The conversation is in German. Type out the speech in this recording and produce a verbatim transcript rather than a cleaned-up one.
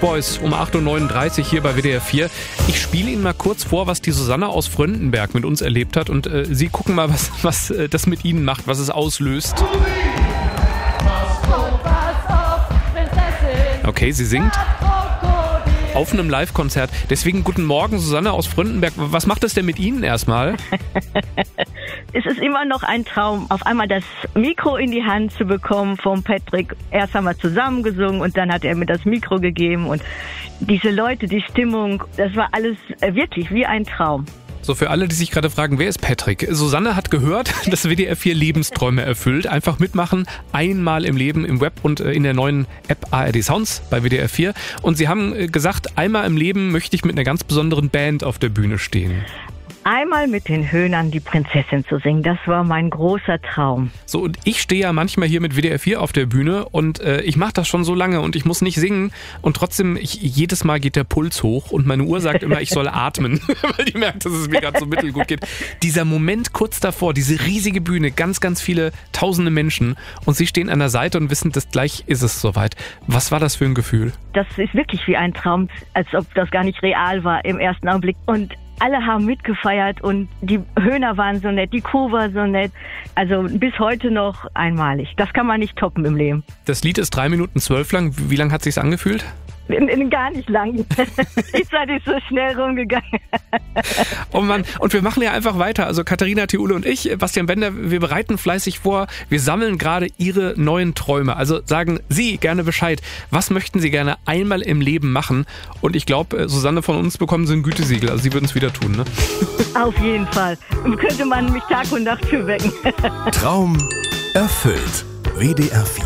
Boys um acht Uhr neununddreißig hier bei W D R vier. Ich spiele Ihnen mal kurz vor, was die Susanne aus Fröndenberg mit uns erlebt hat und äh, Sie gucken mal, was, was äh, das mit Ihnen macht, was es auslöst. Okay, sie singt auf einem Live-Konzert. Deswegen guten Morgen, Susanne aus Fröndenberg. Was macht das denn mit Ihnen erstmal? Es ist immer noch ein Traum, auf einmal das Mikro in die Hand zu bekommen vom Patrick. Erst haben wir zusammen gesungen und dann hat er mir das Mikro gegeben. Und diese Leute, die Stimmung, das war alles wirklich wie ein Traum. So, für alle, die sich gerade fragen, wer ist Patrick? Susanne hat gehört, dass W D R vier Lebensträume erfüllt. Einfach mitmachen, einmal im Leben im Web und in der neuen App A R D Sounds bei W D R vier. Und Sie haben gesagt, einmal im Leben möchte ich mit einer ganz besonderen Band auf der Bühne stehen. Einmal mit den Höhnern die Prinzessin zu singen, das war mein großer Traum. So, und ich stehe ja manchmal hier mit W D R vier auf der Bühne und äh, ich mache das schon so lange und ich muss nicht singen und trotzdem, ich, jedes Mal geht der Puls hoch und meine Uhr sagt immer, ich soll atmen, weil die merkt, dass es mir gerade so mittelgut geht. Dieser Moment kurz davor, diese riesige Bühne, ganz, ganz viele tausende Menschen und Sie stehen an der Seite und wissen, dass gleich ist es soweit. Was war das für ein Gefühl? Das ist wirklich wie ein Traum, als ob das gar nicht real war im ersten Augenblick. Und alle haben mitgefeiert und die Höhner waren so nett, die Kuh war so nett. Also bis heute noch einmalig. Das kann man nicht toppen im Leben. Das Lied ist drei Minuten zwölf lang. Wie lang hat es sich angefühlt? In, in, gar nicht lang. Die Zeit ist so schnell rumgegangen. Oh Mann, und wir machen ja einfach weiter. Also Katharina Thiule und ich, Bastian Bender, wir bereiten fleißig vor. Wir sammeln gerade Ihre neuen Träume. Also sagen Sie gerne Bescheid. Was möchten Sie gerne einmal im Leben machen? Und ich glaube, Susanne von uns bekommen Sie ein Gütesiegel. Also Sie würden es wieder tun, ne? Auf jeden Fall. Könnte man mich Tag und Nacht für wecken. Traum erfüllt. W D R vier.